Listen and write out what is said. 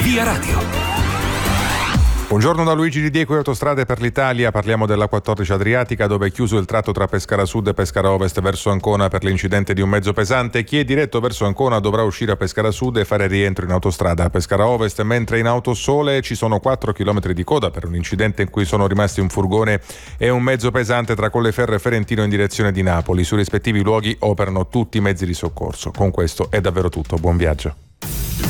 Via Radio. Buongiorno da Luigi Di Diego e Autostrade per l'Italia. Parliamo della 14 Adriatica, dove è chiuso il tratto tra Pescara Sud e Pescara Ovest verso Ancona per l'incidente di un mezzo pesante. Chi è diretto verso Ancona dovrà uscire a Pescara Sud e fare rientro in autostrada a Pescara Ovest, mentre in Autosole ci sono 4 km di coda per un incidente in cui sono rimasti un furgone e un mezzo pesante tra Colleferro e Ferentino in direzione di Napoli. Sui rispettivi luoghi operano tutti i mezzi di soccorso. Con questo è davvero tutto. Buon viaggio.